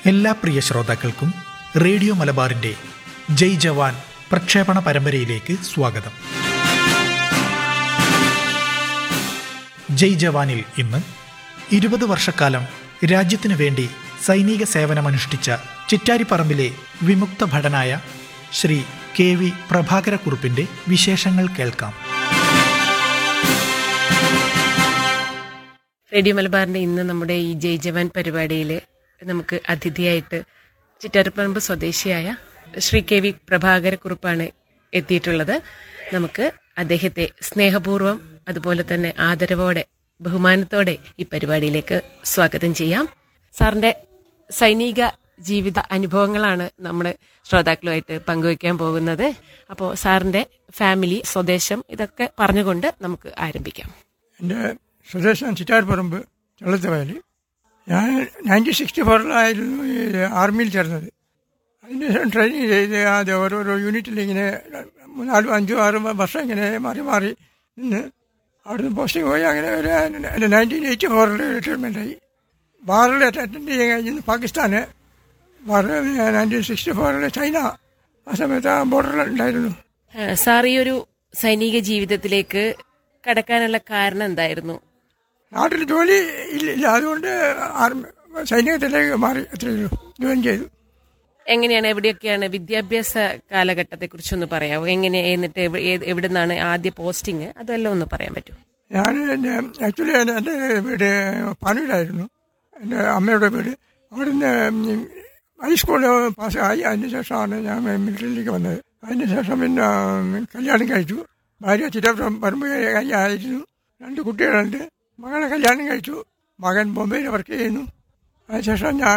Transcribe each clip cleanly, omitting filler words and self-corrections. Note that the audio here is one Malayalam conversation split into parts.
എല്ലാ പ്രിയ ശ്രോതാക്കൾക്കും റേഡിയോ മലബാറിൻ്റെ ജയ് ജവാൻ പ്രക്ഷേപണ പരമ്പരയിലേക്ക് സ്വാഗതം. ജയ് ജവാനിൽ ഇന്ന് 20 വർഷക്കാലം രാജ്യത്തിനു വേണ്ടി സൈനിക സേവനമനുഷ്ഠിച്ച ചിറ്റാരിപ്പറമ്പിലെ വിമുക്ത ഭടനായ ശ്രീ KV പ്രഭാകരക്കുറുപ്പിൻ്റെ വിശേഷങ്ങൾ കേൾക്കാം. റേഡിയോ മലബാറിന്റെ ഇന്ന് നമ്മുടെ ഈ ജയ് ജവാൻ പരിപാടിയിൽ നമുക്ക് അതിഥിയായിട്ട് ചിറ്റാരിപ്പറമ്പ് സ്വദേശിയായ ശ്രീ KV പ്രഭാകരക്കുറുപ്പാണ് എത്തിയിട്ടുള്ളത്. നമുക്ക് അദ്ദേഹത്തെ സ്നേഹപൂർവ്വം അതുപോലെ തന്നെ ആദരവോടെ ബഹുമാനത്തോടെ ഈ പരിപാടിയിലേക്ക് സ്വാഗതം ചെയ്യാം. സാറിന്റെ സൈനിക ജീവിത അനുഭവങ്ങളാണ് നമ്മൾ ശ്രോതാക്കളുമായിട്ട് പങ്കുവയ്ക്കാൻ പോകുന്നത്. അപ്പോൾ സാറിന്റെ ഫാമിലി, സ്വദേശം ഇതൊക്കെ പറഞ്ഞുകൊണ്ട് നമുക്ക് ആരംഭിക്കാം. എൻ്റെ സ്വദേശം ചിറ്റാരിപ്പറമ്പ് ചള്ളത്തുവയൽ. ഞാൻ 1964 ആർമിയിൽ ചേർന്നത്. അതിനുശേഷം ട്രെയിനിങ് ചെയ്ത് അത് ഓരോരോ യൂണിറ്റിൽ ഇങ്ങനെ 4, 5, 6 വർഷം ഇങ്ങനെ മാറി മാറി നിന്ന് അവിടുന്ന് പോസ്റ്റിംഗ് പോയി. അങ്ങനെ ഒരു 1984 റിട്ടയർമെൻ്റായി. വാറിൽ അറ്റൻഡ് ചെയ്യാൻ കഴിഞ്ഞു പാകിസ്ഥാന്. വാറിൽ 1964 ചൈന ആ സമയത്ത് ആ ബോർഡറിൽ ഉണ്ടായിരുന്നു. സാർ ഈ ഒരു സൈനിക ജീവിതത്തിലേക്ക് കടക്കാനുള്ള കാരണം എന്തായിരുന്നു? നാട്ടിൽ ജോലി ഇല്ല, അതുകൊണ്ട് സൈനികത്തിലേക്ക് മാറി, അത്രയേ ജോയിൻ ചെയ്തു. എങ്ങനെയാണ്, എവിടെയൊക്കെയാണ് വിദ്യാഭ്യാസ കാലഘട്ടത്തെ കുറിച്ചൊന്ന് പറയാമോ? എങ്ങനെ, എന്നിട്ട് എവിടെ നിന്നാണ് ആദ്യ പോസ്റ്റിങ്, അതെല്ലാം ഒന്ന് പറയാൻ പറ്റുമോ? ഞാൻ ആക്ച്വലി എൻ്റെ വീട് പാനൂരായിരുന്നു, എൻ്റെ അമ്മയുടെ വീട്. അവിടുന്ന് ഹൈസ്കൂളിൽ പാസ്സായി. അതിന് ശേഷമാണ് ഞാൻ മിലിറ്ററിയിലേക്ക് വന്നത്. അതിന് ശേഷം പിന്നെ കല്യാണം കഴിച്ചു. ഭാര്യ ചിറ്റാരിപ്പറമ്പ് ആയിരുന്നു. 2 കുട്ടികളുണ്ട്. മകളെ കല്യാണം കഴിച്ചു. മകൻ ബോംബെയിൽ വർക്ക് ചെയ്യുന്നു. അതിനുശേഷം ഞാൻ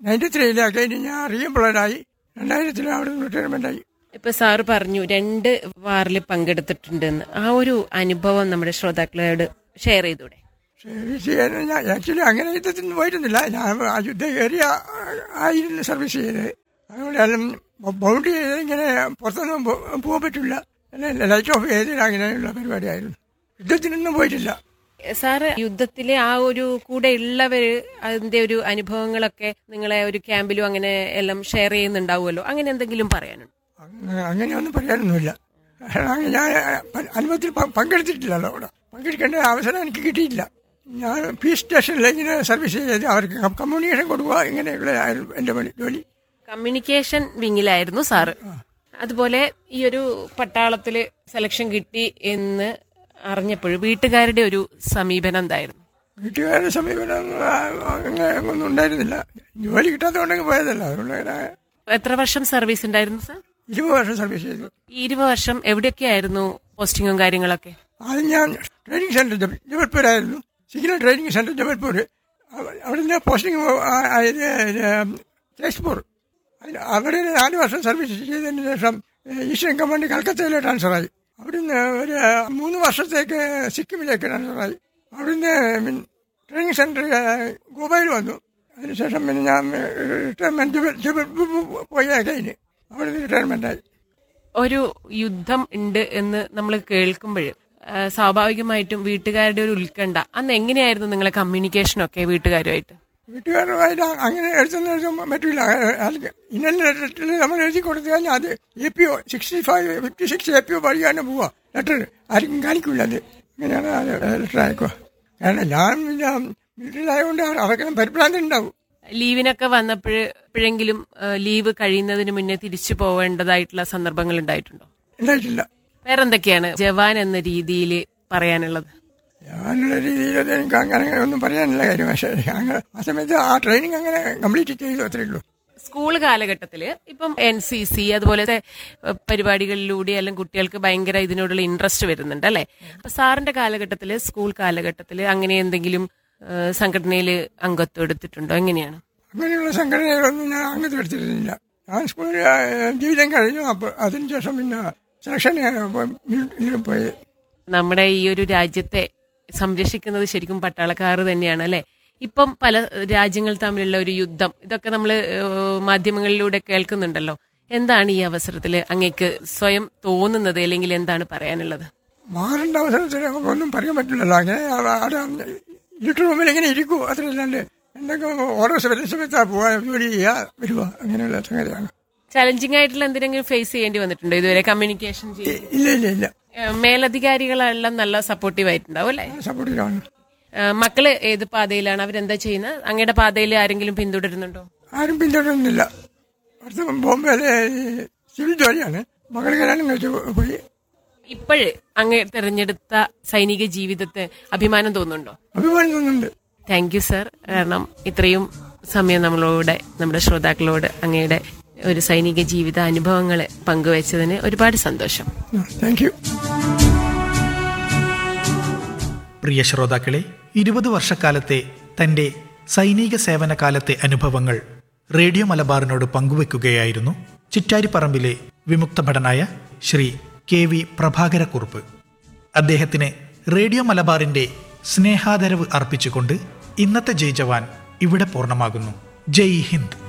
93 ഞാൻ റീഎംപ്ലോയ്ഡായി. 2000 അവിടെ റിട്ടയർമെൻ്റായി. ഇപ്പൊ സാറ് പറഞ്ഞു 2 വാറിൽ പങ്കെടുത്തിട്ടുണ്ടെന്ന്. ആ ഒരു അനുഭവം നമ്മുടെ ശ്രോതാക്കളോട് ഷെയർ ചെയ്തൂടെ? ആക്ച്വലി അങ്ങനെ യുദ്ധത്തിന് പോയിരുന്നില്ല. ഞാൻ ആ യുദ്ധ ഏരിയ ആയിരുന്നു സർവീസ് ചെയ്തത്. അതുകൊണ്ട് ബൗണ്ടറി ചെയ്ത് ഇങ്ങനെ പുറത്തൊന്നും പോകാൻ പറ്റില്ല. ലൈറ്റ് ഓഫ് ചെയ്ത് അങ്ങനെയുള്ള പരിപാടിയായിരുന്നു. യുദ്ധത്തിനൊന്നും പോയിട്ടില്ല. സാറ് യുദ്ധത്തിലെ ആ ഒരു കൂടെ ഉള്ളവര് അതിന്റെ ഒരു അനുഭവങ്ങളൊക്കെ നിങ്ങളെ ഒരു ക്യാമ്പിലും അങ്ങനെ എല്ലാം ഷെയർ ചെയ്യുന്നുണ്ടാവുമല്ലോ, അങ്ങനെ എന്തെങ്കിലും പറയാനുണ്ടോ? അങ്ങനെയൊന്നും പറയാനൊന്നുമില്ല. ഞാൻ അനുഭവത്തിൽ പങ്കെടുത്തിട്ടില്ലല്ലോ. അവിടെ പങ്കെടുക്കേണ്ട അവസരം എനിക്ക് കിട്ടിയില്ല. ഞാൻ പീസ് സ്റ്റേഷനിൽ ഇങ്ങനെ സർവീസ് ചെയ്ത് അവർക്ക് കമ്മ്യൂണിക്കേഷൻ കൊടുക്കുക, ഇങ്ങനെയുള്ള എൻ്റെ ജോലി. Communication വിങ്ങിലായിരുന്നു sir. അതുപോലെ ഈ ഒരു പട്ടാളത്തില് സെലക്ഷൻ കിട്ടി എന്ന് അറിഞ്ഞപ്പോൾ വീട്ടുകാരുടെ ഒരു സമീപനം എന്തായിരുന്നു? വീട്ടുകാരുടെ സമീപനം അങ്ങനെ ഒന്നും ഉണ്ടായിരുന്നില്ല. ജോലി കിട്ടാത്തതുകൊണ്ടെങ്കിൽ പോയതല്ല. അതുകൊണ്ട് എത്ര വർഷം സർവീസ് ഉണ്ടായിരുന്നു സാർ? 20 വർഷം സർവീസ് ചെയ്തു. 20 വർഷം എവിടെയൊക്കെയായിരുന്നു പോസ്റ്റിങ്ങും കാര്യങ്ങളൊക്കെ? ആദ്യം ഞാൻ training centre ജബൽപൂരായിരുന്നു, signal training centre Jabalpur. അവിടുന്ന് പോസ്റ്റിംഗ് ആയത് തേജ്പൂർ. അവിടെ 4 വർഷം സർവീസ് ചെയ്തതിന് ശേഷം ഈസ്റ്റേൺ കമാൻഡ് കൽക്കത്തയിലെ ട്രാൻസ്ഫറായി. അവിടുന്ന് ഒരു 3 വർഷത്തേക്ക് സിക്കിമിലേക്ക് ട്രാൻസ്ഫറായി. അവിടുന്ന് ട്രെയിനിങ് സെന്റർ ഗോവയിൽ വന്നു. അതിനുശേഷം പിന്നെ ഞാൻ റിട്ടയർമെന്റ് പോയി കഴിഞ്ഞ് അവിടുന്ന് റിട്ടയർമെന്റായി. ഒരു യുദ്ധം ഉണ്ട് എന്ന് നമ്മൾ കേൾക്കുമ്പോൾ സ്വാഭാവികമായിട്ടും വീട്ടുകാരുടെ ഒരു ഉത്കണ്ഠ, അന്ന് എങ്ങനെയായിരുന്നു നിങ്ങളെ കമ്മ്യൂണിക്കേഷനൊക്കെ വീട്ടുകാരുമായിട്ട്? വീട്ടുകാരുമായിട്ട് അങ്ങനെ എഴുതാൻ പറ്റില്ല. ഇന്നലെ ലെറ്ററിൽ നമ്മൾ എഴുതി കൊടുത്തു കഴിഞ്ഞാൽ അത് APO 56 APO വഴിയാണ് പോവുക. ലെറ്റർ ആർക്കും കാണിക്കില്ല. അത് അങ്ങനെയാണ് ലെറ്റർ അയക്കുക. കാരണം ഞാൻ വീട്ടിലായതുകൊണ്ട് അവർക്കെല്ലാം പരിഭ്രാന്തി ഉണ്ടാവും. ലീവിനൊക്കെ വന്നപ്പോഴെങ്കിലും ലീവ് കഴിയുന്നതിന് മുന്നേ തിരിച്ചു പോവേണ്ടതായിട്ടുള്ള സന്ദർഭങ്ങൾ ഉണ്ടായിട്ടുണ്ടോ? ഉണ്ടായിട്ടില്ല. വേറെന്തൊക്കെയാണ് ജവാൻ എന്ന രീതിയിൽ പറയാനുള്ളത്? ഞാനുള്ള രീതിയിൽ എനിക്ക് അങ്ങനെ ഒന്നും പറയാനില്ല കാര്യം. പക്ഷേ ആ സമയത്ത് ആ ട്രെയിനിങ് അങ്ങനെ കംപ്ലീറ്റ് ചെയ്തു, അത്രേ ഉള്ളൂ. സ്കൂൾ കാലഘട്ടത്തില് ഇപ്പം NCC അതുപോലത്തെ പരിപാടികളിലൂടെ എല്ലാം കുട്ടികൾക്ക് ഭയങ്കര ഇതിനോടുള്ള ഇൻട്രസ്റ്റ് വരുന്നുണ്ട് അല്ലെ? അപ്പൊ സാറിന്റെ കാലഘട്ടത്തില്, സ്കൂൾ കാലഘട്ടത്തില് അങ്ങനെ എന്തെങ്കിലും സംഘടനയിൽ അംഗത്വം എടുത്തിട്ടുണ്ടോ? എങ്ങനെയാണ്? അങ്ങനെയുള്ള സംഘടനകളൊന്നും ഞാൻ അംഗത്വം എടുത്തിരുന്നില്ല. ഞാൻ സ്കൂൾ ജീവിതം കഴിഞ്ഞു. അപ്പോൾ അതിനുശേഷം പിന്നെ സെലക്ഷൻ പോയത്. നമ്മുടെ ഈ ഒരു രാജ്യത്തെ സംരക്ഷിക്കുന്നത് ശരിക്കും പട്ടാളക്കാർ തന്നെയാണ് അല്ലെ? ഇപ്പം പല രാജ്യങ്ങൾ തമ്മിലുള്ള ഒരു യുദ്ധം, ഇതൊക്കെ നമ്മൾ മാധ്യമങ്ങളിലൂടെ കേൾക്കുന്നുണ്ടല്ലോ. എന്താണ് ഈ അവസരത്തിൽ അങ്ങേക്ക് സ്വയം തോന്നുന്നത്, അല്ലെങ്കിൽ എന്താണ് പറയാനുള്ളത്? മാറേണ്ട അവസരത്തിൽ നമുക്കൊന്നും പറയാൻ പറ്റില്ലല്ലോ. അങ്ങനെ ഇരുട്ട് റൂമിൽ എങ്ങനെ ഇരിക്കൂ, അത്രയല്ലാണ്ട് എന്തൊക്കെ ഓരോ വരുന്ന സമയത്താണ് പോവാ, ജോലി ചെയ്യുക, വരിക, അങ്ങനെയുള്ള സംഗതിയാണ്. ചലഞ്ചിങ് ആയിട്ടുള്ള എന്തെങ്കിലും ഫേസ് ചെയ്യേണ്ടി വന്നിട്ടുണ്ടോ ഇതുവരെ കമ്മ്യൂണിക്കേഷൻ ചെയ്ത്? ഇല്ല. മേലധികാരികളെല്ലാം നല്ല സപ്പോർട്ടീവ് ആയിട്ടുണ്ടാവും അല്ലേ? സപ്പോർട്ടീവാണ്. മക്കള് ഏത് പാതയിലാണ്, അവരെന്താ ചെയ്യുന്നത്? അങ്ങയുടെ പാതയിൽ ആരെങ്കിലും പിന്തുടരുന്നുണ്ടോ? ആരും പിന്തുടരുന്നില്ല. അടുത്ത ബോംബെയിലെ സിവിൽ ജോലിയാണ്. മകൾ കല്യാണം കഴിച്ചു പോയി. ഇപ്പോഴ് അങ്ങ് തെരഞ്ഞെടുത്ത സൈനിക ജീവിതത്തെ അഭിമാനം തോന്നുന്നുണ്ടോ? അഭിമാനം തോന്നുന്നുണ്ട്. Thank you sir. കാരണം ഇത്രയും സമയം നമ്മുടെ ശ്രോതാക്കളോട് അങ്ങയുടെ ഒരു സൈനിക ജീവിത അനുഭവങ്ങൾ പങ്കുവച്ചതിന് ഒരുപാട് സന്തോഷം. Thank you. പ്രിയ ശ്രോതാക്കളെ, 20 വർഷക്കാലത്തെ തന്റെ സൈനിക സേവന കാലത്തെ അനുഭവങ്ങൾ റേഡിയോ മലബാറിനോട് പങ്കുവെക്കുകയായിരുന്നു ചിറ്റാരിപ്പറമ്പിലെ വിമുക്ത ഭടനായ ശ്രീ KV പ്രഭാകരക്കുറുപ്പ്. അദ്ദേഹത്തിന് റേഡിയോ മലബാറിന്റെ സ്നേഹാദരവ് അർപ്പിച്ചുകൊണ്ട് ഇന്നത്തെ ജയ് ജവാൻ ഇവിടെ പൂർണ്ണമാകുന്നു. ജയ് ഹിന്ദ്.